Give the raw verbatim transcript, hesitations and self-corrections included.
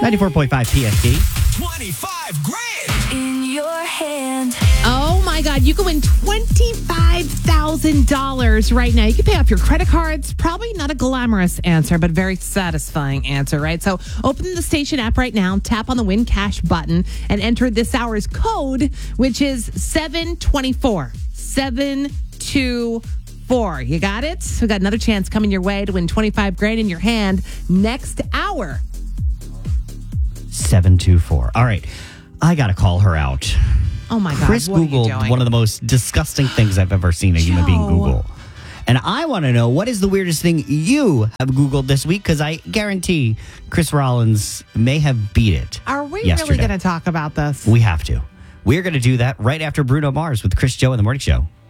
ninety-four point five P S T. twenty-five grand In your hand. Oh my God, you can win twenty-five thousand dollars right now. You can pay off your credit cards. Probably not a glamorous answer, but very satisfying answer, right? So open the station app right now, tap on the Win Cash button, and enter this hour's code, which is seven twenty-four. seven twenty-four. You got it? We got another chance coming your way to win twenty-five grand in your hand next hour. seven two four. All right. I got to call her out. Oh my God. Chris what are you Googled doing? one of the most disgusting things I've ever seen a human being Joe. Google. And I want to know, what is the weirdest thing you have Googled this week? Because I guarantee Chris Rollins may have beat it. Are we yesterday. really going to talk about this? We have to. We're going to do that right after Bruno Mars with Chris Joe in the Morning Show.